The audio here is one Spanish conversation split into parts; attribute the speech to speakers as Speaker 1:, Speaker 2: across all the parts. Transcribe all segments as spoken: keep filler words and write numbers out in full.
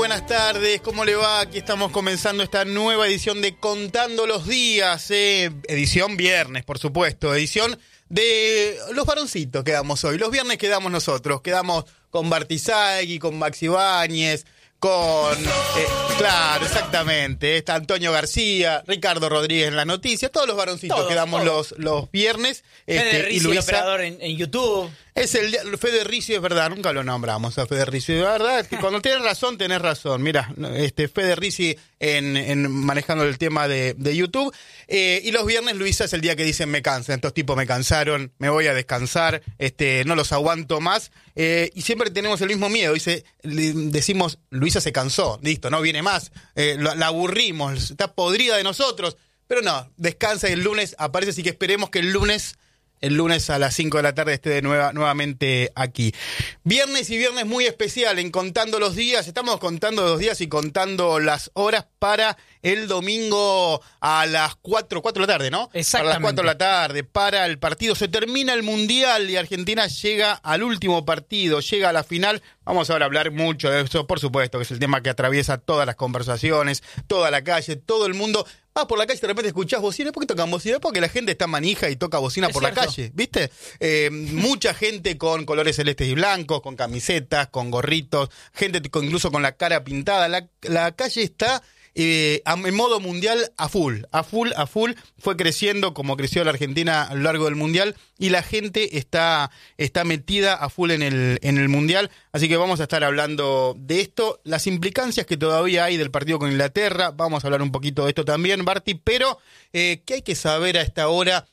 Speaker 1: buenas tardes, ¿cómo le va? Aquí estamos comenzando esta nueva edición de Contando los Días, eh, edición viernes, por supuesto, edición de los varoncitos quedamos hoy. Los viernes quedamos nosotros, quedamos con Bartizaegui, con Maxi Báñez, con... Eh, claro, exactamente, está Antonio García, Ricardo Rodríguez en las noticias, todos los varoncitos todos, quedamos todos. Los, los viernes.
Speaker 2: Fede
Speaker 1: este,
Speaker 2: Rizzi,
Speaker 1: y Luisa,
Speaker 2: el operador en, en YouTube.
Speaker 1: Es el Fede Rizzi, es verdad, nunca lo nombramos a Fede Rizzi, de verdad, cuando tenés razón, tenés razón. Mira, este Fede Rizzi en, en manejando el tema de, de YouTube. Eh, y los viernes, Luisa, es el día que dicen me cansan, estos tipos me cansaron, me voy a descansar, este, no los aguanto más. Eh, y siempre tenemos el mismo miedo, dice, decimos, Luisa se cansó, listo, no viene más, eh, la, la aburrimos, está podrida de nosotros. Pero no, descansa y el lunes aparece, así que esperemos que el lunes... El lunes a las cinco de la tarde esté de nueva, nuevamente aquí. Viernes y viernes muy especial en Contando los Días. Estamos contando los días y contando las horas para el domingo a las cuatro, cuatro de la tarde, ¿no?
Speaker 2: Exactamente.
Speaker 1: Para las cuatro de la tarde, para el partido. Se termina el Mundial y Argentina llega al último partido, llega a la final. Vamos ahora a hablar mucho de eso, por supuesto, que es el tema que atraviesa todas las conversaciones, toda la calle, todo el mundo. Vas por la calle y de repente escuchás bocina. ¿Por qué tocan bocina? Porque la gente está manija y toca bocina es por cierto. La calle, ¿viste? Eh, mucha gente con colores celestes y blancos, con camisetas, con gorritos, gente con, incluso con la cara pintada. La, la calle está... Eh, en modo mundial a full, a full, a full, fue creciendo como creció la Argentina a lo largo del mundial y la gente está, está metida a full en el, en el mundial, así que vamos a estar hablando de esto, las implicancias que todavía hay del partido con Inglaterra, vamos a hablar un poquito de esto también, Barty, pero eh, ¿qué hay que saber a esta hora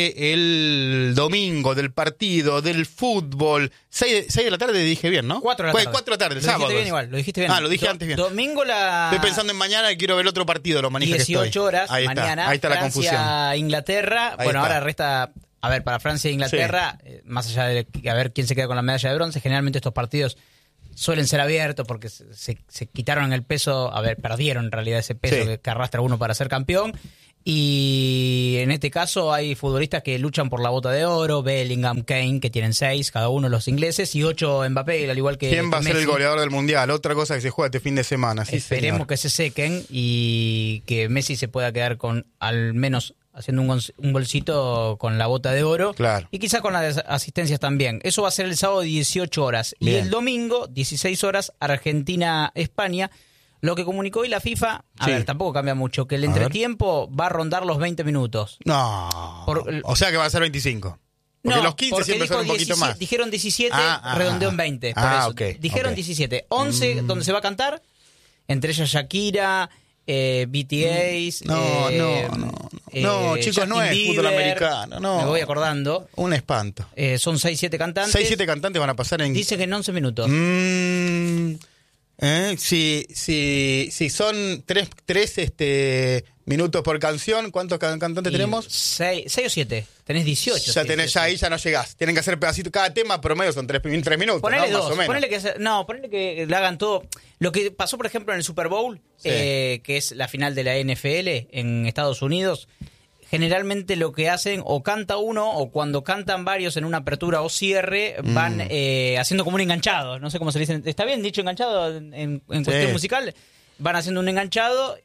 Speaker 1: del domingo, del partido, del fútbol? seis de la tarde dije bien, ¿no?
Speaker 2: cuatro de la tarde.
Speaker 1: cuatro de la tarde, el
Speaker 2: lo
Speaker 1: sábado.
Speaker 2: Dijiste bien igual, lo dijiste bien.
Speaker 1: Ah, lo dije
Speaker 2: Do-
Speaker 1: antes bien.
Speaker 2: Domingo la...
Speaker 1: Estoy pensando en mañana y quiero ver otro partido, lo manija que estoy.
Speaker 2: dieciocho horas,
Speaker 1: ahí está,
Speaker 2: mañana,
Speaker 1: ahí está la
Speaker 2: Francia,
Speaker 1: confusión.
Speaker 2: Inglaterra.
Speaker 1: Ahí
Speaker 2: bueno,
Speaker 1: está.
Speaker 2: ahora resta... A ver, para Francia e Inglaterra, sí. eh, más allá de a ver quién se queda con la medalla de bronce, generalmente estos partidos suelen ser abiertos porque se, se, se quitaron el peso, a ver, perdieron en realidad ese peso sí. que, que arrastra uno para ser campeón. Y en este caso hay futbolistas que luchan por la bota de oro, Bellingham, Kane, que tienen seis, cada uno los ingleses, y ocho Mbappé, al igual que
Speaker 1: ¿Quién va
Speaker 2: que
Speaker 1: a ser
Speaker 2: Messi.
Speaker 1: el goleador del Mundial? Otra cosa que se juega este fin de semana. Sí,
Speaker 2: Esperemos
Speaker 1: señor.
Speaker 2: que se sequen y que Messi se pueda quedar con al menos haciendo un, gol, un golcito con la bota de oro.
Speaker 1: Claro.
Speaker 2: Y quizá con las asistencias también. Eso va a ser el sábado dieciocho horas. Bien. Y el domingo, dieciséis horas, Argentina-España. Lo que comunicó hoy la FIFA, a sí. ver, tampoco cambia mucho, que el a entretiempo ver. va a rondar los veinte minutos.
Speaker 1: No, Por, o sea que va a ser veinticinco. Porque
Speaker 2: no,
Speaker 1: los quince siempre son un poquito
Speaker 2: diecisiete,
Speaker 1: más.
Speaker 2: Dijeron diecisiete,
Speaker 1: ah, ah,
Speaker 2: redondeó
Speaker 1: ah,
Speaker 2: en veinte. Por
Speaker 1: ah,
Speaker 2: eso.
Speaker 1: Okay,
Speaker 2: dijeron
Speaker 1: okay.
Speaker 2: diecisiete. once, mm. donde se va a cantar, entre ellas Shakira, eh, B T S.
Speaker 1: No,
Speaker 2: eh,
Speaker 1: no, no.
Speaker 2: Eh,
Speaker 1: no, chicos,
Speaker 2: Justin
Speaker 1: no es
Speaker 2: Bieber,
Speaker 1: fútbol americano. No.
Speaker 2: Me voy acordando.
Speaker 1: Un espanto.
Speaker 2: Eh, son seis, siete cantantes.
Speaker 1: seis, siete cantantes van a pasar en...
Speaker 2: Dice que en once minutos.
Speaker 1: Mm, eh, si, si, si son tres, tres este, minutos por canción, ¿cuántos can- cantantes
Speaker 2: y
Speaker 1: tenemos?
Speaker 2: Seis, seis o siete. Tenés dieciocho.
Speaker 1: Ya tenés, ya ahí ya no llegás. Tienen que hacer pedacitos. Cada tema promedio son tres, tres minutos,
Speaker 2: ponele
Speaker 1: ¿no?
Speaker 2: dos,
Speaker 1: Más o menos.
Speaker 2: ponele que, no, ponele que le hagan todo. Lo que pasó, por ejemplo, en el Super Bowl, sí. eh, que es la final de la N F L en Estados Unidos, generalmente lo que hacen, o canta uno, o cuando cantan varios en una apertura o cierre, van mm. eh, haciendo como un enganchado. No sé cómo se dice. ¿Está bien dicho enganchado en, en cuestión sí. musical? Van haciendo un enganchado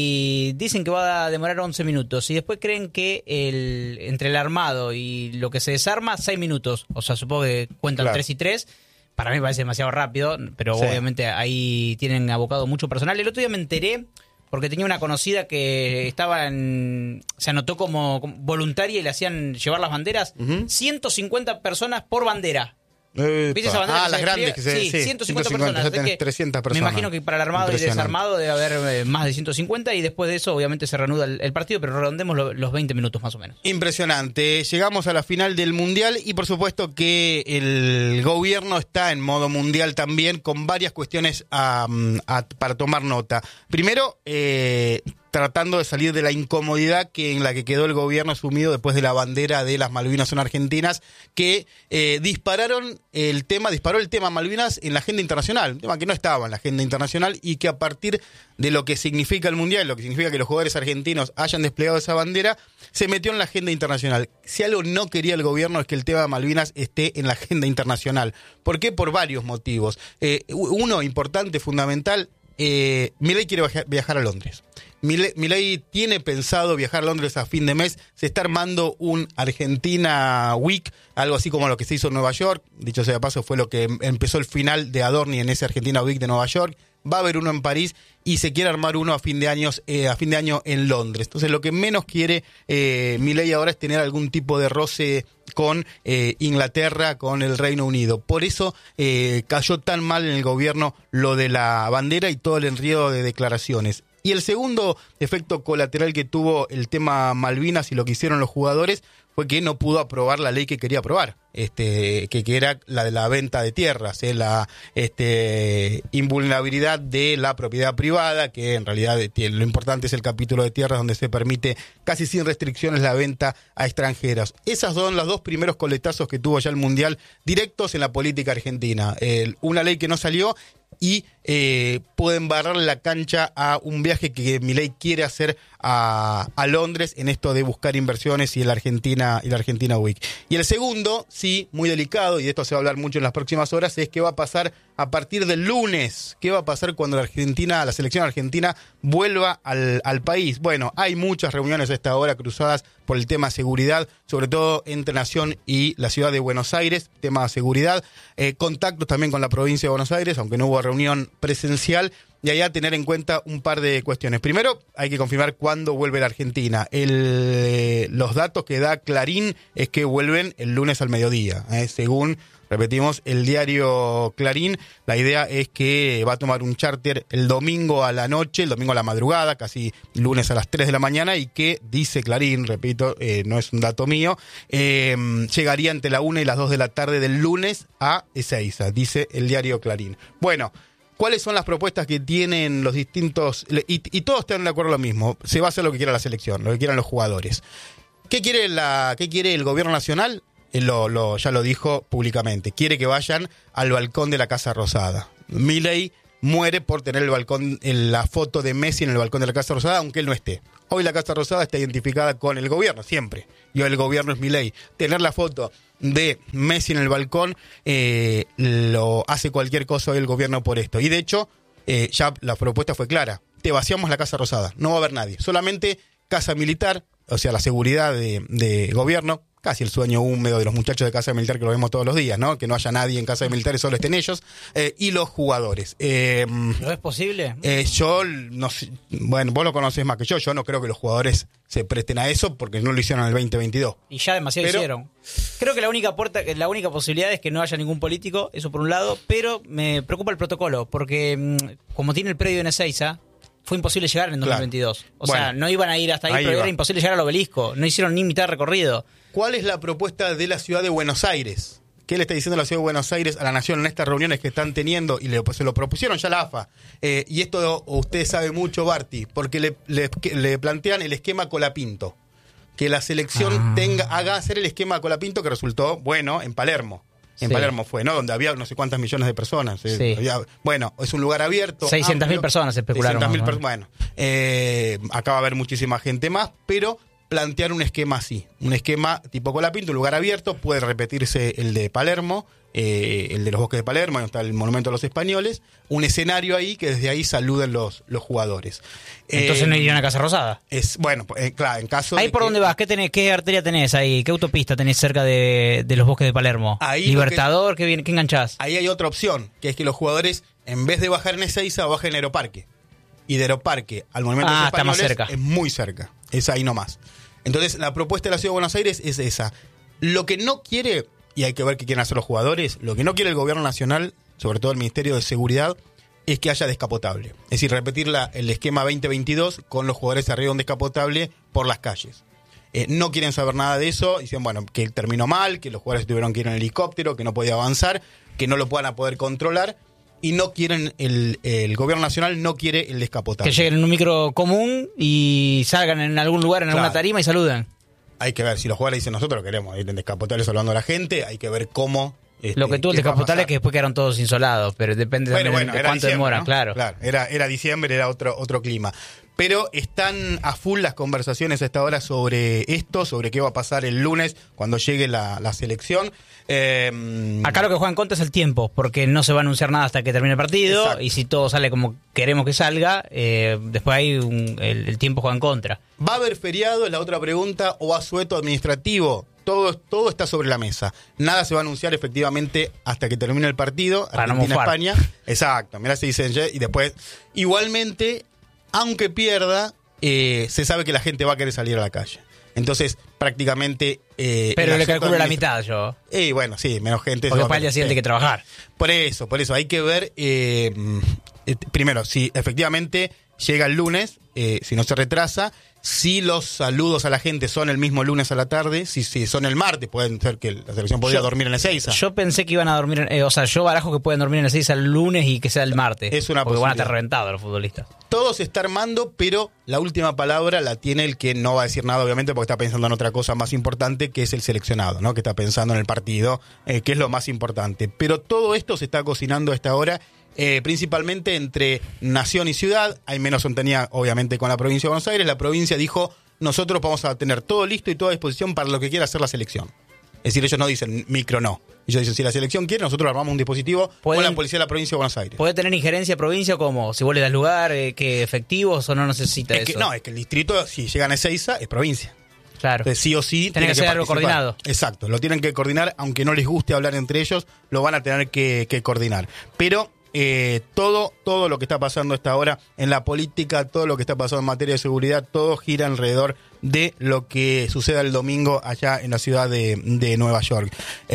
Speaker 2: y dicen que va a demorar once minutos. Y después creen que el entre el armado y lo que se desarma, seis minutos. O sea, supongo que cuentan
Speaker 1: claro.
Speaker 2: tres y tres. Para mí parece demasiado rápido, pero sí. obviamente ahí tienen abocado mucho personal. El otro día me enteré, porque tenía una conocida que estaba en, se anotó como, como voluntaria y le hacían llevar las banderas. Uh-huh. ciento cincuenta personas por bandera.
Speaker 1: ¿Viste esa bandera? Ah,
Speaker 2: que
Speaker 1: las grandes que se
Speaker 2: sí, sí, ciento cincuenta, ciento cincuenta personas.
Speaker 1: Ya tenés trescientas personas.
Speaker 2: Me imagino que para el armado y desarmado debe haber eh, más de ciento cincuenta y después de eso obviamente se reanuda el, el partido, pero redondemos lo, los veinte minutos más o menos.
Speaker 1: Impresionante. Llegamos a la final del Mundial y por supuesto que el gobierno está en modo mundial también con varias cuestiones a, a, para tomar nota. Primero, eh, tratando de salir de la incomodidad que en la que quedó el gobierno sumido después de la bandera de las Malvinas son argentinas, que eh, dispararon el tema, disparó el tema Malvinas en la agenda internacional, un tema que no estaba en la agenda internacional y que a partir de lo que significa el Mundial, lo que significa que los jugadores argentinos hayan desplegado esa bandera, se metió en la agenda internacional. Si algo no quería el gobierno es que el tema Malvinas esté en la agenda internacional. ¿Por qué? Por varios motivos. Eh, uno importante, fundamental, eh, Milei quiere viajar, viajar a Londres. Milei, Milei tiene pensado viajar a Londres a fin de mes. Se está armando un Argentina Week, algo así como lo que se hizo en Nueva York. Dicho sea de paso, fue lo que empezó el final de Adorni en ese Argentina Week de Nueva York. Va a haber uno en París y se quiere armar uno a fin de años, eh, a fin de año en Londres. Entonces, lo que menos quiere eh, Milei ahora es tener algún tipo de roce con eh, Inglaterra, con el Reino Unido. Por eso eh, cayó tan mal en el gobierno lo de la bandera y todo el enredo de declaraciones. Y el segundo efecto colateral que tuvo el tema Malvinas y lo que hicieron los jugadores fue que no pudo aprobar la ley que quería aprobar, este, que, que era la de la venta de tierras, eh, la este, invulnerabilidad de la propiedad privada, que en realidad lo importante es el capítulo de tierras donde se permite casi sin restricciones la venta a extranjeros. Esos son los dos primeros coletazos que tuvo ya el Mundial directos en la política argentina. El, una ley que no salió y eh, pueden barrar la cancha a un viaje que Milei quiere hacer a, a Londres en esto de buscar inversiones y la Argentina y la Argentina Week. Y el segundo, sí, muy delicado, y de esto se va a hablar mucho en las próximas horas, es qué va a pasar a partir del lunes. ¿Qué va a pasar cuando la Argentina, la selección argentina vuelva al, al país? Bueno, hay muchas reuniones a esta hora cruzadas por el tema seguridad, sobre todo entre Nación y la ciudad de Buenos Aires, tema de seguridad, eh, contactos también con la provincia de Buenos Aires, aunque no hubo reunión presencial, y allá tener en cuenta un par de cuestiones. Primero, hay que confirmar cuándo vuelve la Argentina. El, eh, los datos que da Clarín es que vuelven el lunes al mediodía, eh, según... Repetimos, el diario Clarín, la idea es que va a tomar un charter el domingo a la noche, el domingo a la madrugada, casi lunes a las tres de la mañana, y que, dice Clarín, repito, eh, no es un dato mío, eh, llegaría entre la una y las dos de la tarde del lunes a Ezeiza, dice el diario Clarín. Bueno, ¿cuáles son las propuestas que tienen los distintos? Y, y todos están de acuerdo en lo mismo, se va a hacer lo que quiera la selección, lo que quieran los jugadores. ¿Qué quiere, la, qué quiere el gobierno nacional? Lo, lo, ya lo dijo públicamente, quiere que vayan al balcón de la Casa Rosada. Milei muere por tener el balcón, en la foto de Messi en el balcón de la Casa Rosada, aunque él no esté. Hoy la Casa Rosada está identificada con el gobierno, siempre. Y hoy el gobierno es Milei. Tener la foto de Messi en el balcón eh, lo hace cualquier cosa hoy el gobierno por esto. Y de hecho, eh, ya la propuesta fue clara. Te vaciamos la Casa Rosada, no va a haber nadie. Solamente Casa Militar, o sea, la seguridad de, de gobierno, casi el sueño húmedo de los muchachos de Casa Militar que lo vemos todos los días, ¿no? Que no haya nadie en Casa de Militares, solo estén ellos, eh, y los jugadores. Eh,
Speaker 2: ¿No es posible?
Speaker 1: Eh, yo, no sé, bueno, vos lo conocés más que yo, yo no creo que los jugadores se presten a eso porque no lo hicieron en el veinte veintidós.
Speaker 2: Y ya demasiado pero, hicieron. Creo que la única puerta, la única posibilidad es que no haya ningún político, eso por un lado, pero me preocupa el protocolo, porque como tiene el predio en Ezeiza, fue imposible llegar en dos mil veintidós. Claro. O bueno, sea, no iban a ir hasta ahí, ahí pero va. Era imposible llegar al obelisco. No hicieron ni mitad de recorrido.
Speaker 1: ¿Cuál es la propuesta de la ciudad de Buenos Aires? ¿Qué le está diciendo la ciudad de Buenos Aires a la Nación en estas reuniones que están teniendo? Y le, pues, se lo propusieron ya la A F A. Eh, y esto usted sabe mucho, Barty, porque le, le, le plantean el esquema Colapinto. Que la selección ah. tenga haga hacer el esquema Colapinto que resultó bueno en Palermo. En sí. Palermo fue, ¿no? Donde había no sé cuántas millones de personas. Sí. Eh, había, bueno, es un lugar abierto.
Speaker 2: seiscientas mil personas especularon.
Speaker 1: seiscientas mil per- bueno, eh, acá va a haber muchísima gente más, pero plantear un esquema así. Un esquema tipo Colapinto, un lugar abierto. Puede repetirse el de Palermo, eh, el de los bosques de Palermo, donde está el monumento a los españoles. Un escenario ahí que desde ahí saluden los, los jugadores.
Speaker 2: Entonces eh, no irían a Casa Rosada.
Speaker 1: Es, bueno, eh, claro, en caso
Speaker 2: ¿Ahí
Speaker 1: de
Speaker 2: por
Speaker 1: que,
Speaker 2: dónde vas? ¿Qué, tenés, ¿Qué arteria tenés ahí? ¿Qué autopista tenés cerca de, de los bosques de Palermo? Ahí Libertador, que, ¿qué, ¿qué enganchás?
Speaker 1: Ahí hay otra opción, que es que los jugadores, en vez de bajar en Ezeiza, bajen en Aeroparque. Y de Aeroparque al monumento
Speaker 2: ah,
Speaker 1: a los españoles
Speaker 2: está más cerca.
Speaker 1: Es muy cerca. Es ahí nomás. Entonces, la propuesta de la Ciudad de Buenos Aires es esa. Lo que no quiere, y hay que ver qué quieren hacer los jugadores, lo que no quiere el gobierno nacional, sobre todo el Ministerio de Seguridad, es que haya descapotable. Es decir, repetir la, el esquema veinte veintidós con los jugadores arriba de un descapotable por las calles. Eh, no quieren saber nada de eso, dicen, bueno, que terminó mal, que los jugadores tuvieron que ir en helicóptero, que no podía avanzar, que no lo puedan poder controlar, y no quieren, el, el gobierno nacional no quiere el descapotable.
Speaker 2: Que lleguen en un micro común y salgan en algún lugar, en claro. alguna tarima y saludan.
Speaker 1: Hay que ver, si los jugadores dicen nosotros lo queremos ir en descapotable saludando a la gente, hay que ver cómo... Este,
Speaker 2: lo que tuvo el descapotable es que después quedaron todos insolados, pero depende bueno,
Speaker 1: bueno,
Speaker 2: de cuánto
Speaker 1: diciembre,
Speaker 2: demora,
Speaker 1: ¿no?
Speaker 2: claro.
Speaker 1: claro era, era diciembre, era otro, otro clima. pero están a full las conversaciones a esta hora sobre esto, sobre qué va a pasar el lunes cuando llegue la, la selección. Eh,
Speaker 2: Acá lo que juega en contra es el tiempo, porque no se va a anunciar nada hasta que termine el partido. Exacto. Y si todo sale como queremos que salga, eh, después ahí un, el, el tiempo juega en contra.
Speaker 1: ¿Va a haber feriado? Es la otra pregunta. ¿O asueto administrativo? Todo, todo está sobre la mesa. Nada se va a anunciar efectivamente hasta que termine el partido. Argentina-España. Exacto. Mirá, se dice y después. Igualmente, aunque pierda, eh, se sabe que la gente va a querer salir a la calle. Entonces, prácticamente... Eh,
Speaker 2: Pero le calculo la mitad yo.
Speaker 1: Y eh, bueno, sí, menos gente.
Speaker 2: Porque para el día siguiente hay que trabajar.
Speaker 1: Por eso, por eso. Hay que ver, eh, eh, primero, si efectivamente llega el lunes, eh, si no se retrasa, si los saludos a la gente son el mismo lunes a la tarde, si, si son el martes, pueden ser que la selección podría yo, dormir en el Ezeiza.
Speaker 2: Yo pensé que iban a dormir, eh, o sea, yo barajo que pueden dormir en el Ezeiza el lunes y que sea el martes.
Speaker 1: Es una
Speaker 2: porque
Speaker 1: posibilidad.
Speaker 2: Van a estar reventados los futbolistas.
Speaker 1: Todo se está armando, pero la última palabra la tiene el que no va a decir nada, obviamente, porque está pensando en otra cosa más importante, que es el seleccionado, ¿no? Que está pensando en el partido, eh, que es lo más importante. Pero todo esto se está cocinando a esta hora, eh, principalmente entre nación y ciudad. Hay menos sintonía, obviamente, con la provincia de Buenos Aires. La provincia dijo, nosotros vamos a tener todo listo y toda disposición para lo que quiera hacer la selección. Es decir, ellos no dicen micro no. Ellos dicen, si la selección quiere, nosotros armamos un dispositivo con la policía de la provincia de Buenos Aires.
Speaker 2: ¿Puede tener injerencia provincia como si vos le das lugar, eh, que efectivos o no necesita
Speaker 1: es
Speaker 2: eso?
Speaker 1: Que, no, es que el distrito, si llegan a Ezeiza, es provincia.
Speaker 2: Claro.
Speaker 1: Entonces, sí o sí...
Speaker 2: Tiene que ser algo coordinado.
Speaker 1: Exacto, lo tienen que coordinar, aunque no les guste hablar entre ellos, lo van a tener que, que coordinar. Pero... Eh, todo, todo lo que está pasando hasta ahora en la política, todo lo que está pasando en materia de seguridad, todo gira alrededor de lo que suceda el domingo allá en la ciudad de, de Nueva York.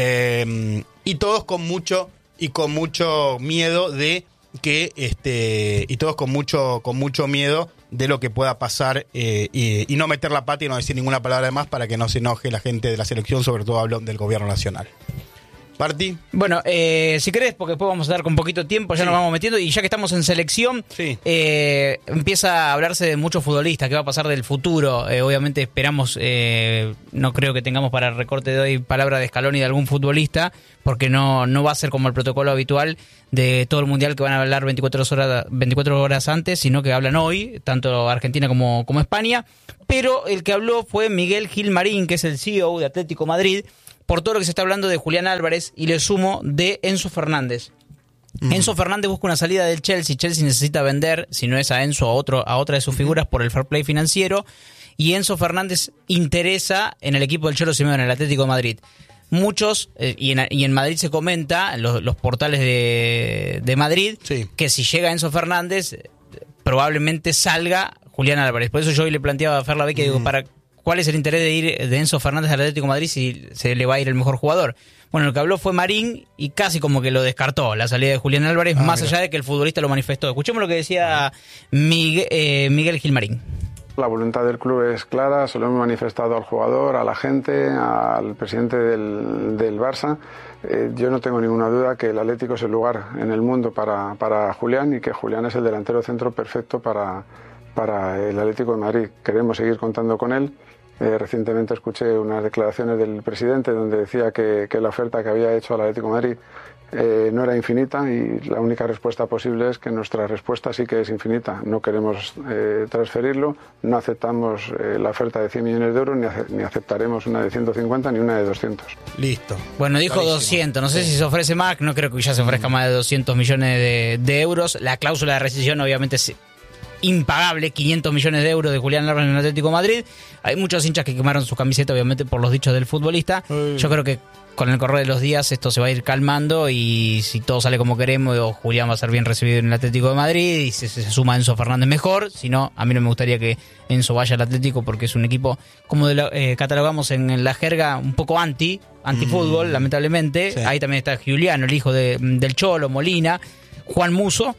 Speaker 1: Eh, y todos con mucho y con mucho miedo de que este y todos con mucho con mucho miedo de lo que pueda pasar eh, y, y no meter la pata y no decir ninguna palabra de más para que no se enoje la gente de la selección, sobre todo hablo del gobierno nacional. Parti.
Speaker 2: Bueno, eh, si querés, porque después vamos a dar con poquito tiempo, ya sí. Nos vamos metiendo, y ya que estamos en selección,
Speaker 1: sí.
Speaker 2: eh, empieza a hablarse de muchos futbolistas, qué va a pasar del futuro. Eh, obviamente esperamos, eh, no creo que tengamos para el recorte de hoy palabra de Scaloni de algún futbolista, porque no, no va a ser como el protocolo habitual de todo el Mundial que van a hablar veinticuatro horas, veinticuatro horas antes, sino que hablan hoy, tanto Argentina como, como España. Pero el que habló fue Miguel Gilmarín, que es el C E O de Atlético Madrid, por todo lo que se está hablando de Julián Álvarez, y le sumo de Enzo Fernández. Mm. Enzo Fernández busca una salida del Chelsea. Chelsea necesita vender, si no es a Enzo, a, otro, a otra de sus figuras por el fair play financiero. Y Enzo Fernández interesa en el equipo del Cholo Simeone, en el Atlético de Madrid. Muchos, eh, y, en, y en Madrid se comenta, en los, los portales de, de Madrid,
Speaker 1: sí.
Speaker 2: que si llega Enzo Fernández, probablemente salga Julián Álvarez. Por eso yo hoy le planteaba a Fer Lavecchia, mm. digo, para... ¿cuál es el interés de ir de Enzo Fernández al Atlético de Madrid si se le va a ir el mejor jugador? Bueno, lo que habló fue Marín y casi como que lo descartó, la salida de Julián Álvarez, ah, más mira. allá de que el futbolista lo manifestó. Escuchemos lo que decía Miguel, eh, Miguel Gilmarín.
Speaker 3: La voluntad del club es clara, se lo hemos manifestado al jugador, a la gente, al presidente del, del Barça. Eh, yo no tengo ninguna duda que el Atlético es el lugar en el mundo para, para Julián, y que Julián es el delantero centro perfecto para, para el Atlético de Madrid. Queremos seguir contando con él. Eh, recientemente escuché unas declaraciones del presidente donde decía que, que la oferta que había hecho al Atlético de Madrid eh, no era infinita, y la única respuesta posible es que nuestra respuesta sí que es infinita. No queremos eh, transferirlo, no aceptamos eh, la oferta de cien millones de euros, ni, ace- ni aceptaremos una de ciento cincuenta ni una de doscientos.
Speaker 1: Listo.
Speaker 2: Bueno, dijo Clarísimo. doscientos, no sé sí. si se ofrece más, no creo que ya se ofrezca mm. más de doscientos millones de, de euros. La cláusula de rescisión obviamente es impagable, quinientos millones de euros de Julián Álvarez en el Atlético de Madrid. Hay muchos hinchas que quemaron su camiseta, obviamente, por los dichos del futbolista. Ay. Yo creo que con el correr de los días esto se va a ir calmando, y si todo sale como queremos, o Julián va a ser bien recibido en el Atlético de Madrid y se, se suma Enzo Fernández mejor. Si no, a mí no me gustaría que Enzo vaya al Atlético, porque es un equipo, como de la, eh, catalogamos en, en la jerga, un poco anti, anti-fútbol, mm. lamentablemente. Sí. Ahí también está Giuliano, el hijo de, del Cholo, Molina, Juan Musso,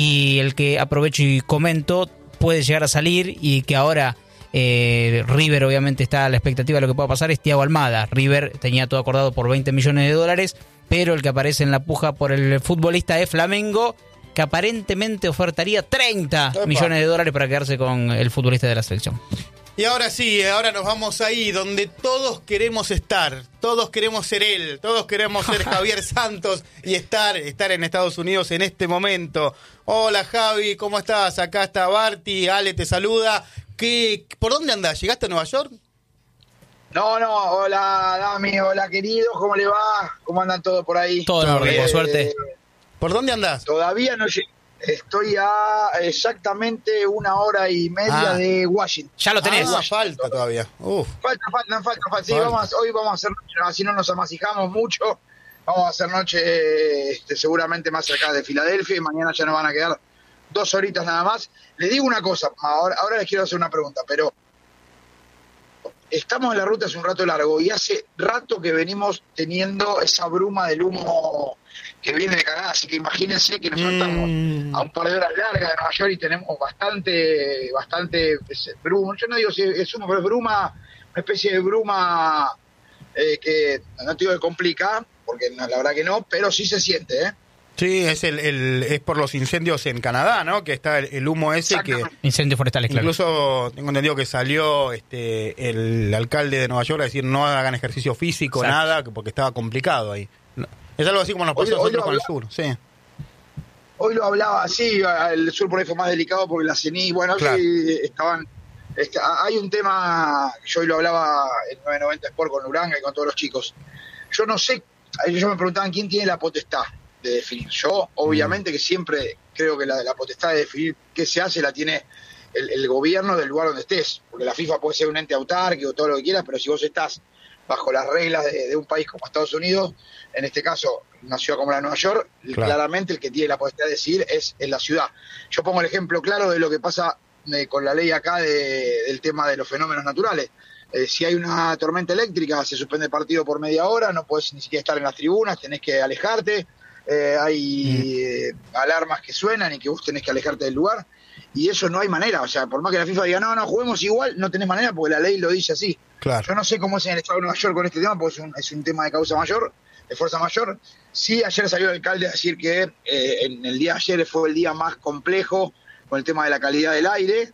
Speaker 2: y el que aprovecho y comento puede llegar a salir, y que ahora eh, River obviamente está a la expectativa de lo que pueda pasar, es Thiago Almada. River tenía todo acordado por veinte millones de dólares, pero el que aparece en la puja por el futbolista es Flamengo, que aparentemente ofertaría treinta Epa. millones de dólares para quedarse con el futbolista de la selección.
Speaker 1: Y ahora sí, ahora nos vamos ahí, donde todos queremos estar, todos queremos ser él, todos queremos ser Javier Santos y estar, estar en Estados Unidos en este momento. Hola Javi, ¿cómo estás? Acá está Barty, Ale te saluda. ¿Qué, ¿Por dónde andás? ¿Llegaste a Nueva York?
Speaker 4: No, no, hola Dami, hola querido, ¿cómo le va? ¿Cómo andan todos por ahí?
Speaker 2: Todo en orden,
Speaker 4: Eh,
Speaker 2: por suerte.
Speaker 1: ¿Por dónde andás?
Speaker 4: Todavía no llegué. Estoy a exactamente una hora y media
Speaker 1: Ah.
Speaker 4: de Washington.
Speaker 2: Ya lo tenés.
Speaker 1: Ah, falta todavía. Uf.
Speaker 4: Falta, falta, falta, falta. Sí,
Speaker 1: Falta.
Speaker 4: vamos, hoy vamos a hacer noche, así no nos amasijamos mucho. Vamos a hacer noche este, seguramente más cerca de Filadelfia y mañana ya nos van a quedar dos horitas nada más. Les digo una cosa, ahora, ahora les quiero hacer una pregunta, pero estamos en la ruta hace un rato largo y hace rato que venimos teniendo esa bruma del humo que viene de Canadá, así que imagínense que nosotros estamos
Speaker 1: Mm.
Speaker 4: a un par de horas largas de Nueva York y tenemos bastante, bastante pues, bruma, yo no digo si es humo, pero es bruma, una especie de bruma eh, que no te digo que complica, porque no, la verdad que no, pero sí se siente, ¿eh?
Speaker 1: Sí, es el, el es por los incendios en Canadá, ¿no? Que está el, el humo ese que
Speaker 4: Exactamente.
Speaker 2: Incendios forestales, claro.
Speaker 1: incluso tengo entendido que salió este el alcalde de Nueva York a decir no hagan ejercicio físico,
Speaker 2: Exacto.
Speaker 1: nada, que- porque estaba complicado ahí. No, es algo así como nos pasó
Speaker 4: Hoy-
Speaker 1: a
Speaker 4: hoy
Speaker 1: nosotros
Speaker 4: lo
Speaker 1: con el
Speaker 4: habla-
Speaker 1: sur, sí.
Speaker 4: Hoy lo hablaba, sí, el sur por ahí fue más delicado porque la CENI, bueno,
Speaker 1: Claro.
Speaker 4: sí, estaban, está, hay un tema, yo hoy lo hablaba en nueve noventa Sport con Uranga y con todos los chicos. Yo no sé, ellos me preguntaban quién tiene la potestad de definir. Yo, obviamente, que siempre creo que la, la potestad de definir qué se hace la tiene el, el gobierno del lugar donde estés, porque la FIFA puede ser un ente autárquico, todo lo que quieras, pero si vos estás bajo las reglas de, de un país como Estados Unidos, en este caso una ciudad como la de Nueva York,
Speaker 1: Claro.
Speaker 4: claramente el que tiene la potestad de decidir es, es la ciudad. Yo pongo el ejemplo claro de lo que pasa eh, con la ley acá de- del tema de los fenómenos naturales. Eh, si hay una tormenta eléctrica, se suspende el partido por media hora, no puedes ni siquiera estar en las tribunas, tenés que alejarte, eh, hay eh, alarmas que suenan y que vos tenés que alejarte del lugar, y eso no hay manera, o sea, por más que la FIFA diga, no, no, juguemos igual, no tenés manera porque la ley lo dice así.
Speaker 1: Claro.
Speaker 4: Yo no sé cómo es en el estado de Nueva York con este tema, porque es un, es un tema de causa mayor, de fuerza mayor. Sí, ayer salió el alcalde a decir que eh, en el día de ayer fue el día más complejo con el tema de la calidad del aire,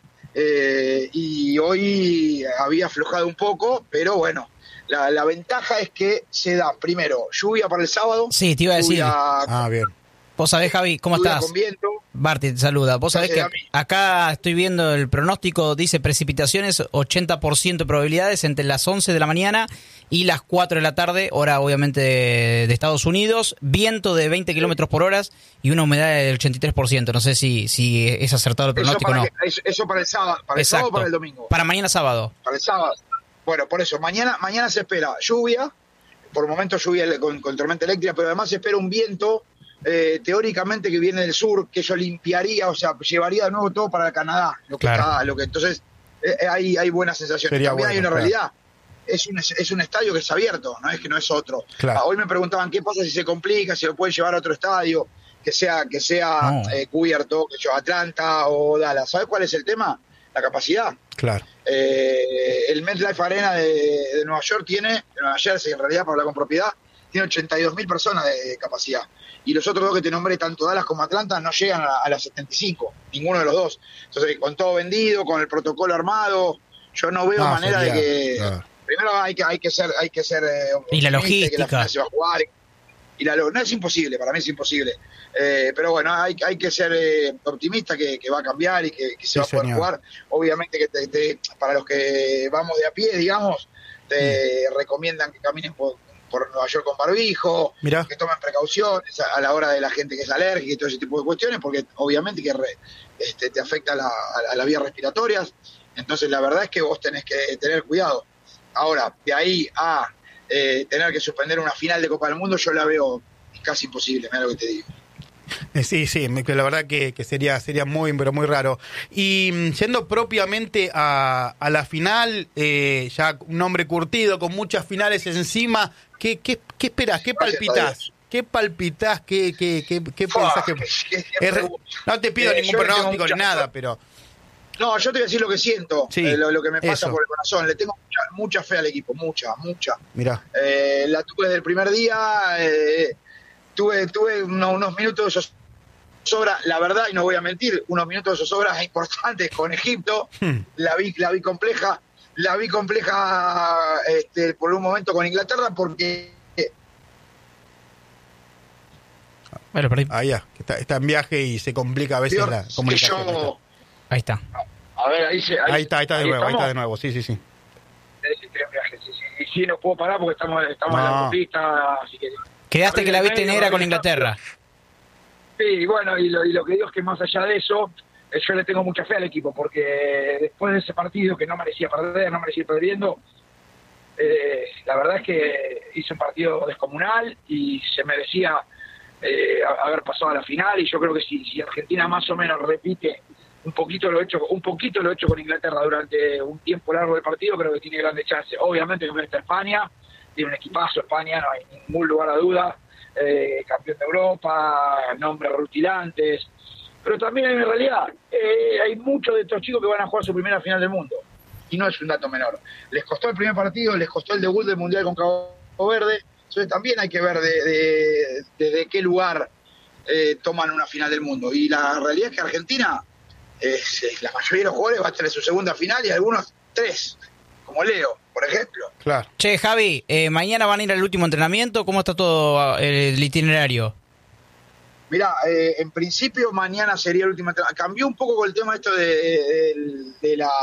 Speaker 4: eh, y hoy había aflojado un poco, pero bueno, la, la ventaja es que se da, primero, lluvia para el sábado.
Speaker 2: Sí, te iba a decir.
Speaker 4: Lluvia,
Speaker 1: Ah, bien.
Speaker 2: Vos sabés, Javi, ¿cómo
Speaker 4: lluvia
Speaker 2: estás?
Speaker 4: con viento.
Speaker 2: Barty te saluda. Vos sabés que
Speaker 4: Gracias, Dami.
Speaker 2: acá estoy viendo el pronóstico, dice precipitaciones, ochenta por ciento de probabilidades entre las once de la mañana y las cuatro de la tarde, hora obviamente de, de Estados Unidos, viento de veinte kilómetros por hora y una humedad del ochenta y tres por ciento. No sé si, si es acertado el
Speaker 4: Eso
Speaker 2: pronóstico o
Speaker 4: para,
Speaker 2: no.
Speaker 4: que- eso, eso para el sábado, para el sábado o para el domingo.
Speaker 2: Para mañana sábado.
Speaker 4: Para el sábado. Bueno, por eso, mañana mañana se espera lluvia, por momentos lluvia con, con tormenta eléctrica, pero además se espera un viento eh, teóricamente que viene del sur, que eso limpiaría, o sea, llevaría de nuevo todo para Canadá, lo que
Speaker 2: Claro.
Speaker 4: está, lo que entonces eh, eh, hay, hay buenas sensaciones.
Speaker 1: Sería
Speaker 4: También hay
Speaker 1: bueno,
Speaker 4: una
Speaker 1: claro.
Speaker 4: realidad. Es un, es un estadio que es abierto, no es que no es otro.
Speaker 1: Claro.
Speaker 4: Ah, hoy me preguntaban qué pasa si se complica, si lo pueden llevar a otro estadio, que sea, que sea
Speaker 2: No.
Speaker 4: eh, cubierto, que yo, Atlanta o Dallas. ¿Sabes cuál es el tema? La capacidad.
Speaker 1: Claro.
Speaker 4: Eh, el MetLife Arena de, de Nueva York tiene, de Nueva Jersey en realidad, para hablar con propiedad, tiene ochenta y dos mil personas de, de capacidad. Y los otros dos que te nombré, tanto Dallas como Atlanta, no llegan a, a las setenta y cinco, ninguno de los dos. Entonces, con todo vendido, con el protocolo armado, yo no veo
Speaker 1: Ah,
Speaker 4: manera
Speaker 1: sería,
Speaker 4: de que...
Speaker 1: claro.
Speaker 4: Primero hay que, hay que ser... Hay que ser eh,
Speaker 2: Y la
Speaker 4: optimista, que la
Speaker 2: logística.
Speaker 4: final se va a jugar. Y la, lo- no es imposible, para mí es imposible. Eh, pero bueno, hay, hay que ser eh, optimista que, que va a cambiar y que, que se
Speaker 1: Sí,
Speaker 4: va a poder
Speaker 1: señor.
Speaker 4: jugar. Obviamente que te- te- para los que vamos de a pie, digamos, te
Speaker 1: Mm.
Speaker 4: recomiendan que caminen por, por Nueva York con barbijo,
Speaker 1: Mirá.
Speaker 4: que tomen precauciones a, a la hora de la gente que es alérgica y todo ese tipo de cuestiones, porque obviamente que re- este, te afecta a, la, a, a las vías respiratorias. Entonces la verdad es que vos tenés que tener cuidado. Ahora, de ahí a eh, tener que suspender una final de Copa del Mundo, yo la veo casi imposible, mira lo que te digo.
Speaker 1: Eh, Sí, sí, me- que la verdad que, que sería sería muy, pero muy raro. Y mm, yendo propiamente a, a la final, eh, ya un hombre curtido, con muchas finales encima, ¿qué, qué, qué esperás? ¿Qué
Speaker 4: Gracias a
Speaker 1: palpitás?
Speaker 4: Dios.
Speaker 1: ¿Qué palpitás? ¿Qué, qué, qué, qué
Speaker 4: Fua,
Speaker 1: pensás que...?
Speaker 4: qué- qué
Speaker 1: Es re-
Speaker 4: pregunta.
Speaker 1: no te pido
Speaker 4: Eh,
Speaker 1: ningún
Speaker 4: yo le tengo
Speaker 1: pronóstico ni
Speaker 4: mucha-
Speaker 1: nada, pero...
Speaker 4: No, yo te voy a decir lo que siento,
Speaker 1: Sí,
Speaker 4: eh, lo, lo que me pasa
Speaker 1: eso.
Speaker 4: por el corazón. Le tengo mucha, mucha fe al equipo, mucha, mucha.
Speaker 1: Mirá,
Speaker 4: Eh, la tuve desde el primer día, eh, tuve, tuve uno- unos minutos de zozobra, la verdad, y no voy a mentir, unos minutos de zozobra importantes con Egipto,
Speaker 1: Hmm.
Speaker 4: la vi, la vi compleja. la vi compleja este, por un momento con Inglaterra porque...
Speaker 2: Bueno, perdí.
Speaker 1: Ahí ya, que está, está en viaje y se complica a veces
Speaker 4: Peor
Speaker 1: la
Speaker 4: que
Speaker 1: comunicación.
Speaker 4: yo-
Speaker 2: Ahí está.
Speaker 4: A ver, ahí, se, ahí,
Speaker 1: Ahí está, ahí está de
Speaker 4: ahí
Speaker 1: nuevo, ahí
Speaker 4: estamos.
Speaker 1: está de nuevo, sí, sí, sí.
Speaker 4: Sí, sí, sí. Y sí, no puedo parar porque estamos, estamos en la
Speaker 1: No.
Speaker 4: autopista, así que...
Speaker 2: Quedaste que la viste negra con Inglaterra.
Speaker 4: Sí, bueno, y lo, y lo que digo es que más allá de eso, eh, yo le tengo mucha fe al equipo, porque después de ese partido que no merecía perder, no merecía ir perdiendo, eh, la verdad es que hizo un partido descomunal y se merecía eh, haber pasado a la final, y yo creo que si, si Argentina más o menos repite un poquito lo hecho un poquito lo hecho con Inglaterra durante un tiempo largo del partido, creo que tiene grandes chances. Obviamente que está España, tiene un equipazo España, no hay ningún lugar a duda, eh, campeón de Europa, nombres rutilantes, pero también en realidad eh, hay muchos de estos chicos que van a jugar su primera final del mundo, y no es un dato menor. Les costó el primer partido, les costó el debut del Mundial con Cabo Verde, entonces también hay que ver de, de, de, de qué lugar eh, toman una final del mundo, y la realidad es que Argentina, es, es, la mayoría de los jugadores va a tener su segunda final y algunos tres, como Leo, por ejemplo.
Speaker 1: Claro.
Speaker 2: Che, Javi, eh, mañana van a ir al último entrenamiento. ¿Cómo está todo el itinerario?
Speaker 4: Mirá, eh, en principio mañana sería el último entrenamiento. Cambió un poco con el tema esto de, de, de la...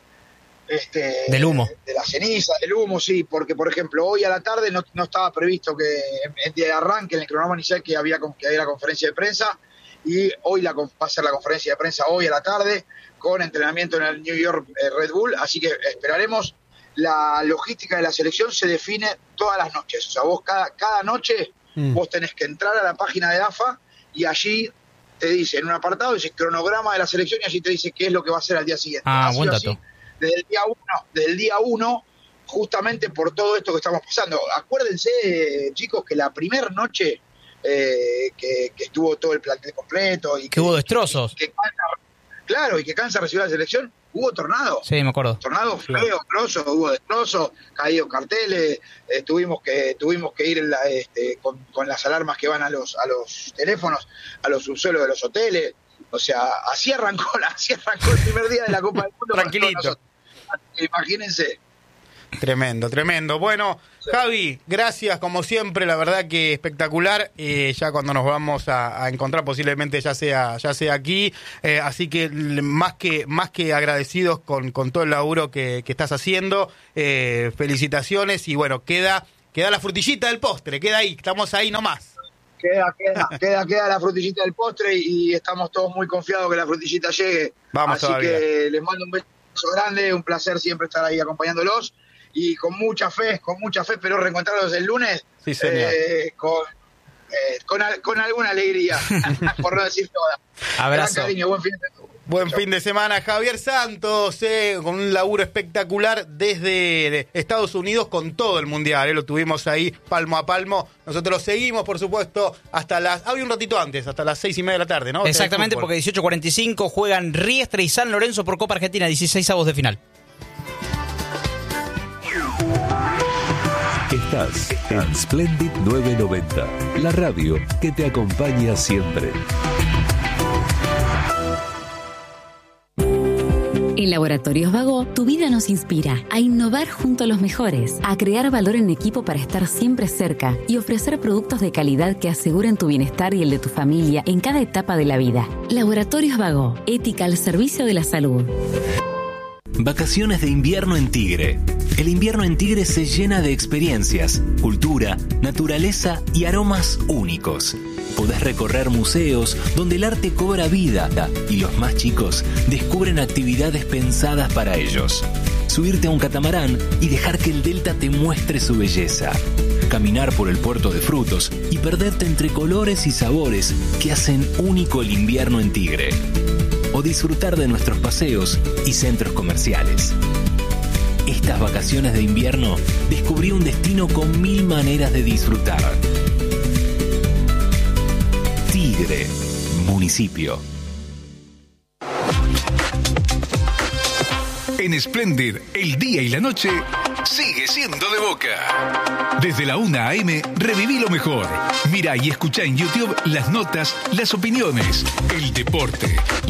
Speaker 4: Este,
Speaker 2: Del humo.
Speaker 4: De la ceniza, del humo, sí, porque por ejemplo hoy a la tarde no, no estaba previsto que en, en día de arranque en el cronograma inicial que había, que había la conferencia de prensa, y hoy la, va a ser la conferencia de prensa hoy a la tarde con entrenamiento en el New York eh, Red Bull, así que esperaremos. La logística de la selección se define todas las noches, o sea, vos cada, cada noche mm. vos tenés que entrar a la página de A F A y allí te dice, en un apartado dice cronograma de la selección, y allí te dice qué es lo que va a hacer al día siguiente.
Speaker 2: Ah,
Speaker 4: así
Speaker 2: buen
Speaker 4: así,
Speaker 2: dato.
Speaker 4: desde el día uno, desde el día uno, justamente por todo esto que estamos pasando. Acuérdense, chicos, que la primera noche eh, que, que estuvo todo el plantel completo y
Speaker 2: que,
Speaker 4: que
Speaker 2: hubo destrozos.
Speaker 4: Que, que Cansa, claro, y que Cansa recibió la selección, hubo tornado.
Speaker 2: Sí, me acuerdo.
Speaker 4: Tornado feo, grosso, hubo destrozos, caídos carteles, eh, tuvimos que tuvimos que ir en la, este, con, con las alarmas que van a los a los teléfonos, a los subsuelos de los hoteles. O sea, así arrancó, así arrancó el primer día de la Copa del Mundo.
Speaker 1: Tranquilito.
Speaker 4: Imagínense.
Speaker 1: Tremendo, tremendo. Bueno, Javi, gracias como siempre, la verdad que espectacular. Eh, ya cuando nos vamos a, a encontrar posiblemente ya sea ya sea aquí, eh, así que más que más que agradecidos con, con todo el laburo que, que estás haciendo. Eh, felicitaciones y bueno, queda queda la frutillita del postre, queda ahí, estamos ahí nomás.
Speaker 4: Queda, queda, queda, queda la frutillita del postre y, y estamos todos muy confiados que la frutillita llegue.
Speaker 1: Vamos
Speaker 4: Así
Speaker 1: todavía.
Speaker 4: que les mando un beso grande, un placer siempre estar ahí acompañándolos. Y con mucha fe, con mucha fe, espero reencontrarlos el lunes.
Speaker 1: Sí, señor.
Speaker 4: Eh, con, eh, con, con alguna alegría, por no decir toda.
Speaker 2: Abrazo.
Speaker 4: Gran cariño, buen fin de semana.
Speaker 1: Buen fin de semana, Javier Santos, eh, con un laburo espectacular desde Estados Unidos con todo el Mundial, eh, lo tuvimos ahí palmo a palmo. Nosotros seguimos, por supuesto, hasta las... Había un ratito antes, hasta las seis y media de la tarde, ¿no?
Speaker 2: Exactamente, porque dieciocho cuarenta y cinco juegan Riestra y San Lorenzo por Copa Argentina, dieciséis avos de final.
Speaker 5: Estás en Splendid novecientos noventa, la radio que te acompaña siempre.
Speaker 6: En Laboratorios Vago, tu vida nos inspira a innovar junto a los mejores, a crear valor en equipo para estar siempre cerca y ofrecer productos de calidad que aseguren tu bienestar y el de tu familia en cada etapa de la vida. Laboratorios Vago, ética al servicio de la salud.
Speaker 7: Vacaciones de invierno en Tigre. El invierno en Tigre se llena de experiencias, cultura, naturaleza y aromas únicos. Podés recorrer museos donde el arte cobra vida y los más chicos descubren actividades pensadas para ellos. Subirte a un catamarán y dejar que el delta te muestre su belleza. Caminar por el puerto de frutos y perderte entre colores y sabores que hacen único el invierno en Tigre. O disfrutar de nuestros paseos y centros comerciales. Estas vacaciones de invierno descubrí un destino con mil maneras de disfrutar. Tigre, municipio.
Speaker 8: En Splendid, el día y la noche sigue siendo de Boca. Desde la una a eme, reviví lo mejor. Mirá y escuchá en YouTube las notas, las opiniones, el deporte.